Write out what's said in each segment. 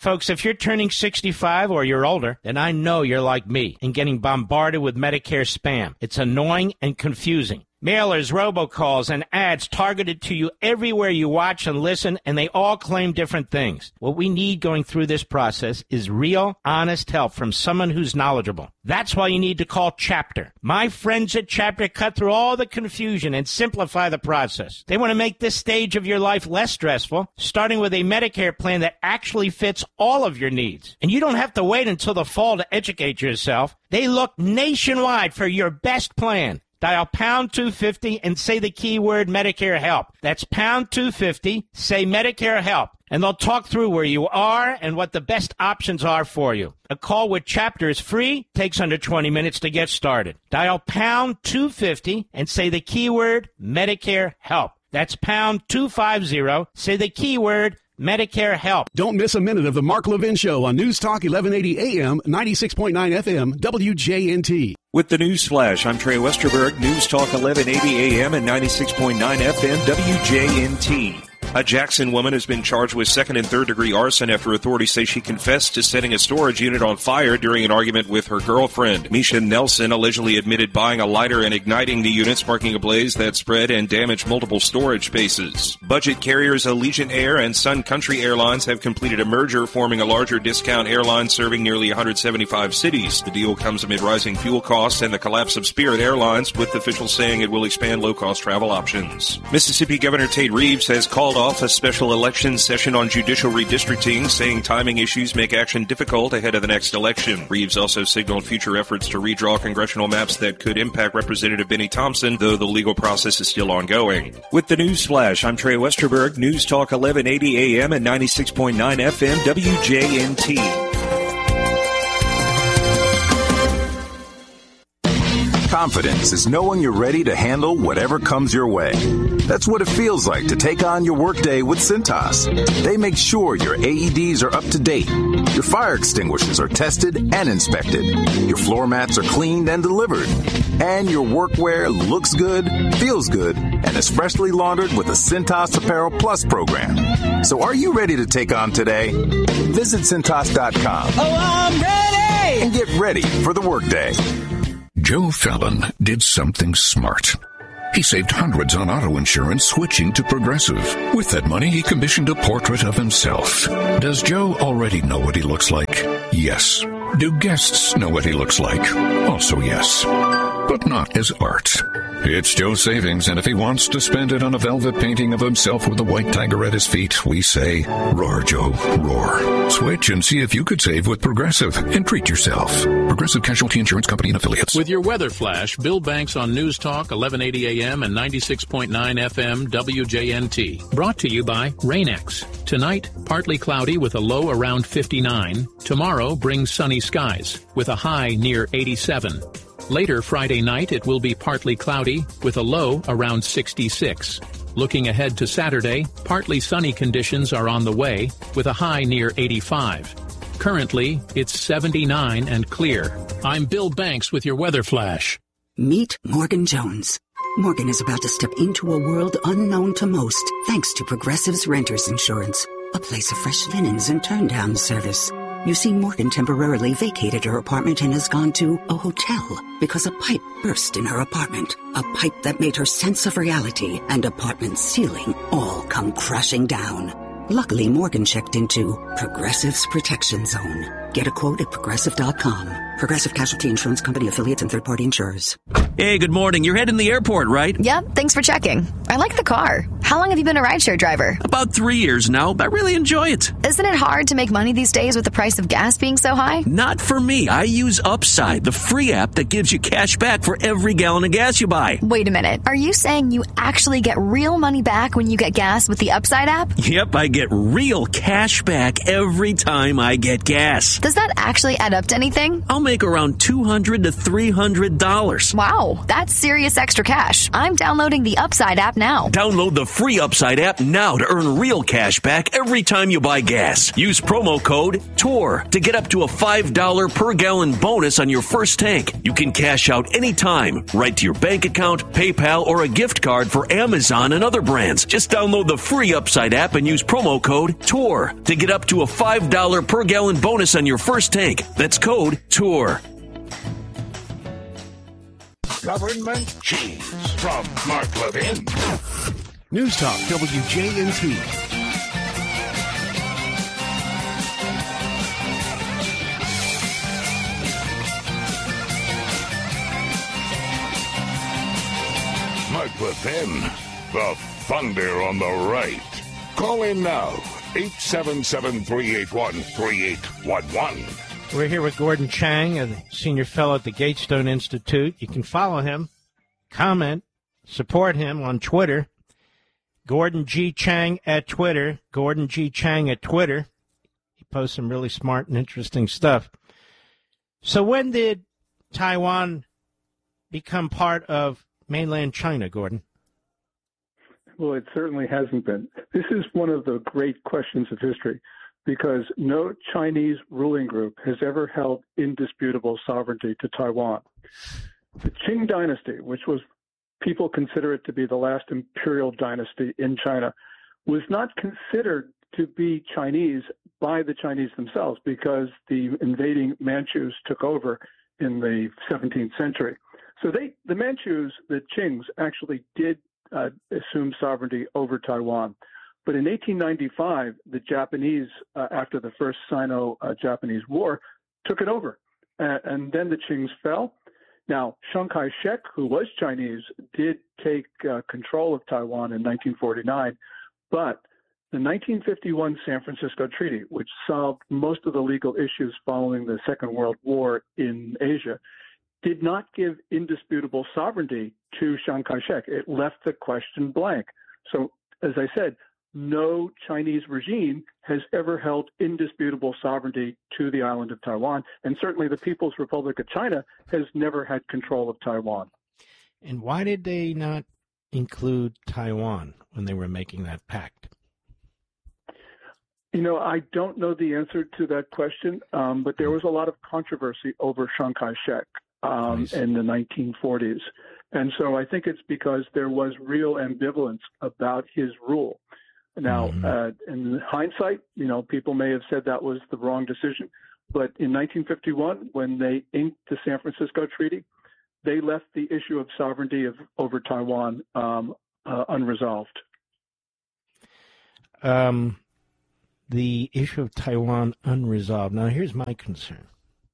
Folks, if you're turning 65 or you're older, then I know you're like me and getting bombarded with Medicare spam. It's annoying and confusing. Mailers, robocalls, and ads targeted to you everywhere you watch and listen, and they all claim different things. What we need going through this process is real, honest help from someone who's knowledgeable. That's why you need to call Chapter. My friends at Chapter cut through all the confusion and simplify the process. They want to make this stage of your life less stressful, starting with a Medicare plan that actually fits all of your needs. And you don't have to wait until the fall to educate yourself. They look nationwide for your best plan. Dial pound 250 and say the keyword Medicare Help. That's pound 250, say Medicare Help, and they'll talk through where you are and what the best options are for you. A call with Chapter is free, takes under 20 minutes to get started. Dial pound 250 and say the keyword Medicare Help. That's pound 250, say the keyword Medicare Help. Don't miss a minute of the Mark Levin Show on News Talk 1180 AM, 96.9 FM, WJNT. With the News Flash, I'm Trey Westerberg, News Talk 1180 AM and 96.9 FM, WJNT. A Jackson woman has been charged with second and third degree arson after authorities say she confessed to setting a storage unit on fire during an argument with her girlfriend. Misha Nelson allegedly admitted buying a lighter and igniting the unit, sparking a blaze that spread and damaged multiple storage spaces. Budget carriers Allegiant Air and Sun Country Airlines have completed a merger, forming a larger discount airline serving nearly 175 cities. The deal comes amid rising fuel costs and the collapse of Spirit Airlines, with officials saying it will expand low-cost travel options. Mississippi Governor Tate Reeves has called off a special election session on judicial redistricting, saying timing issues make action difficult ahead of the next election. Reeves also signaled future efforts to redraw congressional maps that could impact Representative Benny Thompson, though the legal process is still ongoing. With the News Flash, I'm Trey Westerberg, News Talk 1180 AM and 96.9 FM, WJNT. Confidence is knowing you're ready to handle whatever comes your way. That's what it feels like to take on your workday with Cintas. They make sure your AEDs are up to date, your fire extinguishers are tested and inspected, your floor mats are cleaned and delivered, and your workwear looks good, feels good, and is freshly laundered with the Cintas Apparel Plus program. So are you ready to take on today? Visit Cintas.com. Oh, I'm ready! And get ready for the workday. Joe Fallon did something smart. He saved hundreds on auto insurance switching to Progressive. With that money, he commissioned a portrait of himself. Does Joe already know what he looks like? Yes. Do guests know what he looks like? Also yes. But not as art. It's Joe's savings, and if he wants to spend it on a velvet painting of himself with a white tiger at his feet, we say, roar, Joe, roar. Switch and see if you could save with Progressive and treat yourself. Progressive Casualty Insurance Company and Affiliates. With your weather flash, Bill Banks on News Talk 1180 AM and 96.9 FM WJNT. Brought to you by Rain-X. Tonight, partly cloudy with a low around 59. Tomorrow brings sunny skies with a high near 87. Later Friday night, it will be partly cloudy with a low around 66. Looking ahead to Saturday, partly sunny conditions are on the way with a high near 85. Currently, it's 79 and clear. I'm Bill Banks with your weather flash. Meet Morgan Jones. Morgan is about to step into a world unknown to most, thanks to Progressive's Renters Insurance, a place of fresh linens and turn-down service. You see, Morgan temporarily vacated her apartment and has gone to a hotel because a pipe burst in her apartment. A pipe that made her sense of reality and apartment ceiling all come crashing down. Luckily, Morgan checked into Progressive's Protection Zone. Get a quote at Progressive.com. Progressive Casualty Insurance Company, affiliates, and third-party insurers. Hey, good morning. You're heading to the airport, right? Yep, thanks for checking. I like the car. How long have you been a rideshare driver? About 3 years now. I really enjoy it. Isn't it hard to make money these days with the price of gas being so high? Not for me. I use Upside, the free app that gives you cash back for every gallon of gas you buy. Wait a minute. Are you saying you actually get real money back when you get gas with the Upside app? Yep, I get real cash back every time I get gas. Does that actually add up to anything? I'll make around $200 to $300. Wow, that's serious extra cash. I'm downloading the Upside app now. Download the free free Upside app now to earn real cash back every time you buy gas. Use promo code TOUR to get up to a $5 per gallon bonus on your first tank. You can cash out anytime, right to your bank account, PayPal, or a gift card for Amazon and other brands. Just download the free Upside app and use promo code TOUR to get up to a $5 per gallon bonus on your first tank. That's code TOUR. Government Cheese from Mark Levin. News Talk WJNT. Mark Levin, the thunder on the right. Call in now, 877-381-3811. We're here with Gordon Chang, a senior fellow at the Gatestone Institute. You can follow him, comment, support him on Twitter. Gordon G. Chang at Twitter. Gordon G. Chang at Twitter. He posts some really smart and interesting stuff. So when did Taiwan become part of mainland China, Gordon? Well, it certainly hasn't been. This is one of the great questions of history, because no Chinese ruling group has ever held indisputable sovereignty to Taiwan. The Qing dynasty, which was, people consider it to be the last imperial dynasty in China, was not considered to be Chinese by the Chinese themselves, because the invading Manchus took over in the 17th century. So the Manchus, the Qings, actually did assume sovereignty over Taiwan. But in 1895, the Japanese, after the first Sino-Japanese War, took it over. And then the Qings fell. Now, Chiang Kai-shek, who was Chinese, did take control of Taiwan in 1949. But the 1951 San Francisco Treaty, which solved most of the legal issues following the Second World War in Asia, did not give indisputable sovereignty to Chiang Kai-shek. It left the question blank. So, as I said, no Chinese regime has ever held indisputable sovereignty to the island of Taiwan, and certainly the People's Republic of China has never had control of Taiwan. And why did they not include Taiwan when they were making that pact? You know, I don't know the answer to that question, but there was a lot of controversy over Chiang Kai-shek in the 1940s. And so I think it's because there was real ambivalence about his rule. Now, in hindsight, you know, people may have said that was the wrong decision. But in 1951, when they inked the San Francisco Treaty, they left the issue of sovereignty over Taiwan unresolved. The issue of Taiwan unresolved. Now, here's my concern.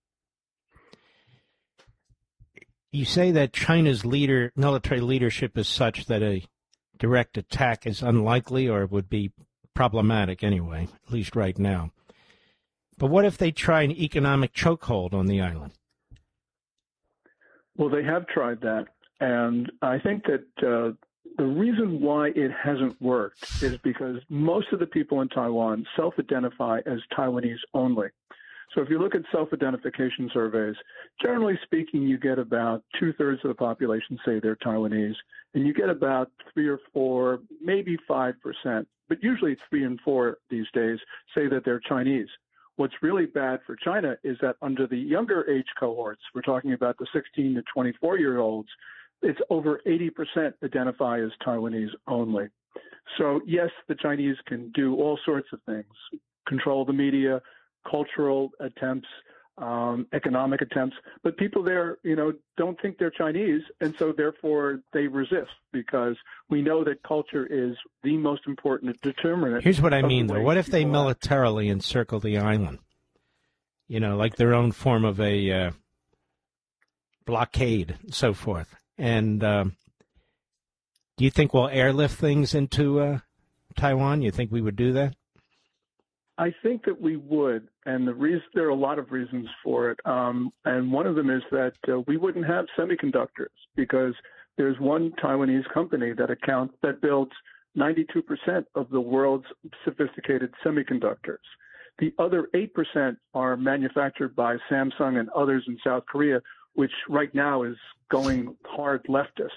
You say that China's military leadership is such that a direct attack is unlikely, or would be problematic anyway, at least right now. But what if they try an economic chokehold on the island? Well, they have tried that. And I think that the reason why it hasn't worked is because most of the people in Taiwan self-identify as Taiwanese only. So if you look at self-identification surveys, generally speaking, you get about 2/3 of the population say they're Taiwanese, and you get about 3 or 4, maybe 5%, but usually 3 and 4 these days say that they're Chinese. What's really bad for China is that under the younger age cohorts, we're talking about the 16 to 24-year-olds, it's over 80% identify as Taiwanese only. So yes, the Chinese can do all sorts of things, control the media, cultural attempts, economic attempps, but people there, you know, don't think they're Chinese, and so therefore they resist, because we know that culture is the most important determinant. Here's what I mean, though. What if they militarily encircle the island? You know, like their own form of a blockade and so forth. And do you think we'll airlift things into Taiwan? You think we would do that? I think that we would, and there are a lot of reasons for it. And one of them is that we wouldn't have semiconductors, because there's one Taiwanese company that builds 92% of the world's sophisticated semiconductors. The other 8% are manufactured by Samsung and others in South Korea, which right now is going hard leftist.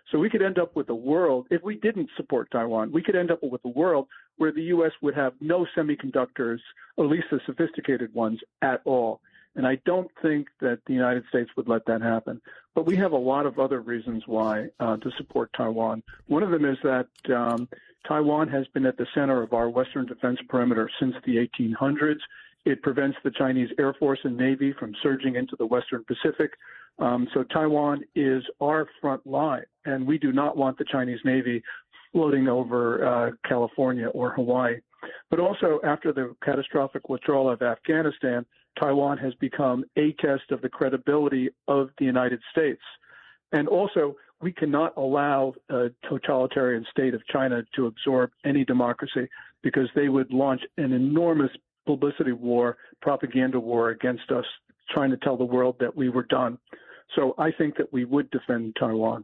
So we could end up with a world, if we didn't support Taiwan, we could end up with a world where the U.S. would have no semiconductors, or at least the sophisticated ones, at all. And I don't think that the United States would let that happen. But we have a lot of other reasons why to support Taiwan. One of them is that Taiwan has been at the center of our Western defense perimeter since the 1800s. It prevents the Chinese Air Force and Navy from surging into the Western Pacific. So Taiwan is our front line, and we do not want the Chinese Navy floating over California or Hawaii. But also, after the catastrophic withdrawal of Afghanistan, Taiwan has become a test of the credibility of the United States. And also, we cannot allow a totalitarian state of China to absorb any democracy because they would launch an enormous publicity war, propaganda war against us, trying to tell the world that we were done. So I think that we would defend Taiwan.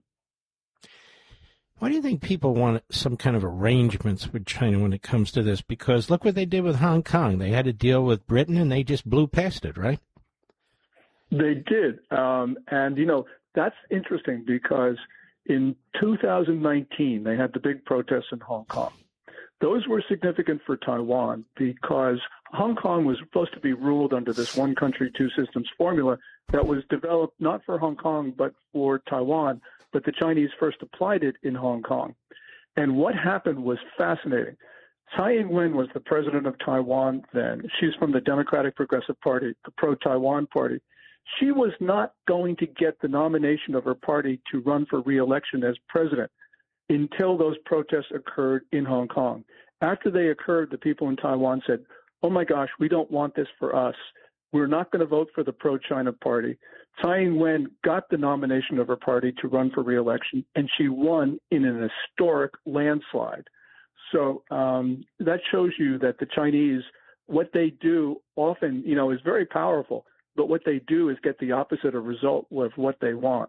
Why do you think people want some kind of arrangements with China when it comes to this? Because look what they did with Hong Kong. They had to deal with Britain, and they just blew past it, right? They did. And, you know, that's interesting because in 2019, they had the big protests in Hong Kong. Those were significant for Taiwan because Hong Kong was supposed to be ruled under this one country, two systems formula that was developed not for Hong Kong, but for Taiwan. But the Chinese first applied it in Hong Kong. And what happened was fascinating. Tsai Ing-wen was the president of Taiwan then. She's from the Democratic Progressive Party, the pro-Taiwan party. She was not going to get the nomination of her party to run for re-election as president until those protests occurred in Hong Kong. After they occurred, the people in Taiwan said, oh my gosh, we don't want this for us. We're not going to vote for the pro-China party. Tsai Ing-wen got the nomination of her party to run for re-election, and she won in an historic landslide. So that shows you that the Chinese, what they do often, you know, is very powerful, but what they do is get the opposite of result of what they want.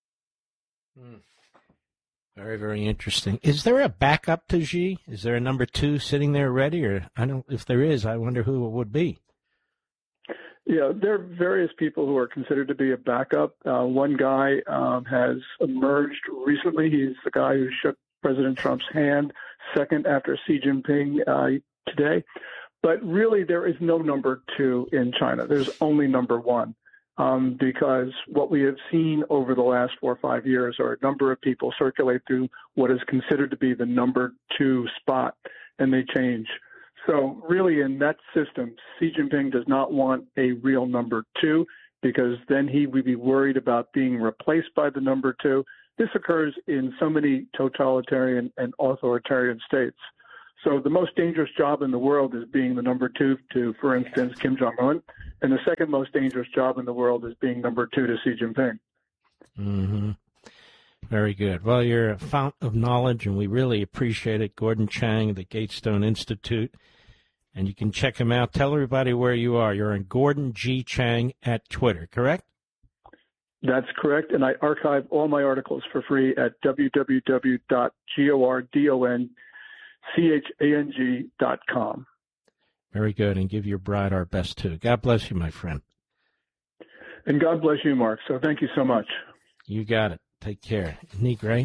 Very, very interesting. Is there a backup to Xi? Is there a number two sitting there ready? Or if there is, I wonder who it would be. Yeah, there are various people who are considered to be a backup. One guy has emerged recently. He's the guy who shook President Trump's hand second after Xi Jinping today. But really, there is no number two in China. There's only number one. Because what we have seen over the last 4 or 5 years are a number of people circulate through what is considered to be the number two spot, and they change. So really in that system, Xi Jinping does not want a real number two because then he would be worried about being replaced by the number two. This occurs in so many totalitarian and authoritarian states. So the most dangerous job in the world is being the number two to, for instance, Kim Jong-un. And the second most dangerous job in the world is being number two to Xi Jinping. Mm-hmm. Very good. Well, you're a fountain of knowledge, and we really appreciate it. Gordon Chang, the Gatestone Institute. And you can check him out. Tell everybody where you are. You're on Gordon G. Chang at Twitter, correct? That's correct. And I archive all my articles for free at www.gordonchang.com. Very good. And give your bride our best, too. God bless you, my friend. And God bless you, Mark. So thank you so much. You got it. Take care. Isn't he great?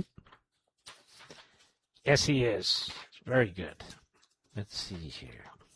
Yes, he is. Very good. Let's see here.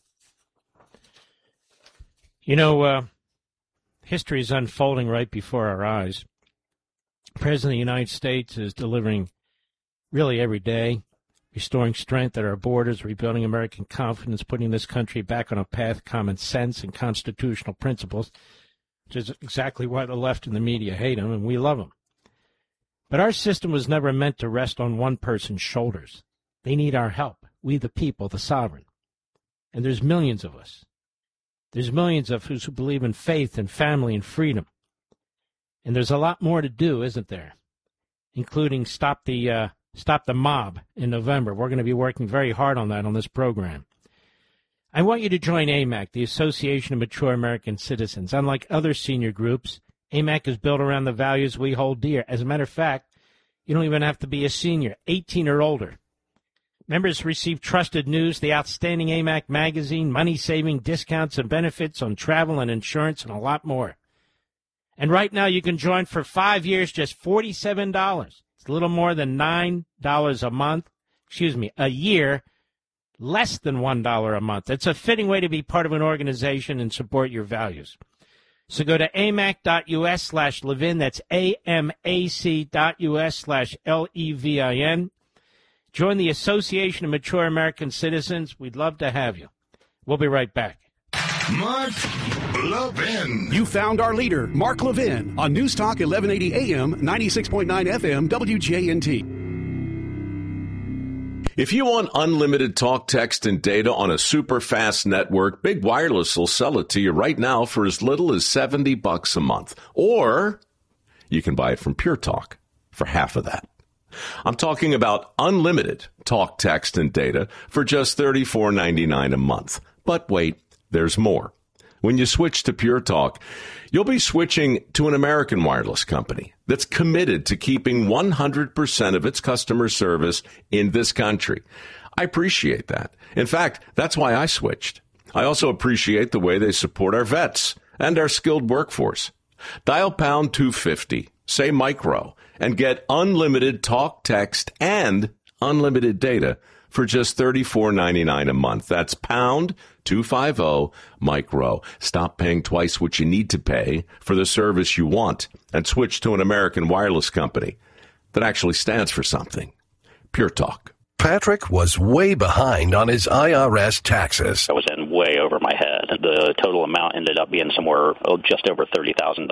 You know, history is unfolding right before our eyes. The President of the United States is delivering really every day, restoring strength at our borders, rebuilding American confidence, putting this country back on a path of common sense and constitutional principles, which is exactly why the left and the media hate him, and we love him. But our system was never meant to rest on one person's shoulders. They need our help, we the people, the sovereign. And there's millions of us. There's millions of us who believe in faith and family and freedom. And there's a lot more to do, isn't there? Including stop the mob in November. We're going to be working very hard on that on this program. I want you to join AMAC, the Association of Mature American Citizens. Unlike other senior groups, AMAC is built around the values we hold dear. As a matter of fact, you don't even have to be a senior, 18 or older. Members receive trusted news, the outstanding AMAC magazine, money-saving discounts and benefits on travel and insurance, and a lot more. And right now you can join for 5 years, just $47. It's a little more than $9 a month. A year. Less than $1 a month. It's a fitting way to be part of an organization and support your values. So go to amac.us/Levin. That's amac.us/LEVIN. Join the Association of Mature American Citizens. We'd love to have you. We'll be right back. Mark Levin. You found our leader, Mark Levin, on News Talk 1180 AM, 96.9 FM, WJNT. If you want unlimited talk, text, and data on a super fast network, Big Wireless will sell it to you right now for as little as $70 a month. Or you can buy it from Pure Talk for half of that. I'm talking about unlimited talk, text, and data for just $34.99 a month. But wait, there's more. When you switch to Pure Talk, you'll be switching to an American wireless company that's committed to keeping 100% of its customer service in this country. I appreciate that. In fact, that's why I switched. I also appreciate the way they support our vets and our skilled workforce. Dial pound 250, say micro, and get unlimited talk, text, and unlimited data for just $34.99 a month. That's pound 250 micro. Stop paying twice what you need to pay for the service you want and switch to an American wireless company that actually stands for something. Pure Talk. Patrick was way behind on his IRS taxes. I was in way over my head. The total amount ended up being somewhere just over $30,000.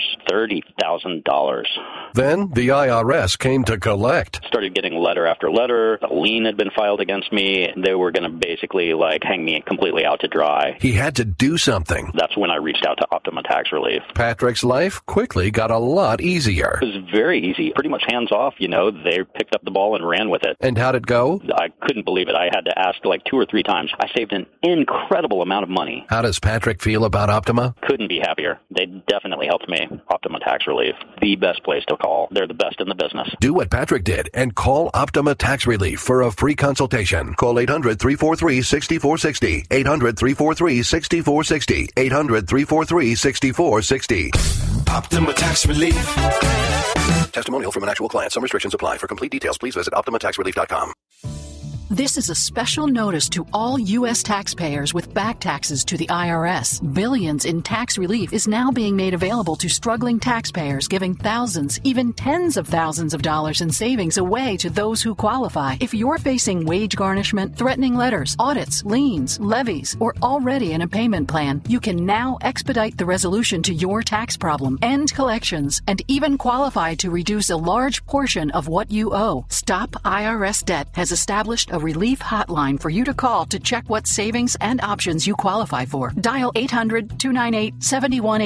$30,000. Then the IRS came to collect. Started getting letter after letter. A lien had been filed against me. They were going to basically hang me completely out to dry. He had to do something. That's when I reached out to Optima Tax Relief. Patrick's life quickly got a lot easier. It was very easy. Pretty much hands off, They picked up the ball and ran with it. And how'd it go? I couldn't believe it. I had to ask 2 or 3 times. I saved an incredible amount of money. How does Patrick feel about Optima? Couldn't be happier. They definitely helped me. Optima Tax Relief, the best place to call. They're the best in the business. Do what Patrick did and call Optima Tax Relief for a free consultation. Call 800-343-6460. 800-343-6460. 800-343-6460. Optima Tax Relief. Testimonial from an actual client. Some restrictions apply. For complete details, please visit OptimaTaxRelief.com. This is a special notice to all U.S. taxpayers with back taxes to the IRS. Billions in tax relief is now being made available to struggling taxpayers, giving thousands, even tens of thousands of dollars in savings away to those who qualify. If you're facing wage garnishment, threatening letters, audits, liens, levies, or already in a payment plan, you can now expedite the resolution to your tax problem, end collections, and even qualify to reduce a large portion of what you owe. Stop IRS Debt has established a relief hotline for you to call to check what savings and options you qualify for. Dial 800-298-7180.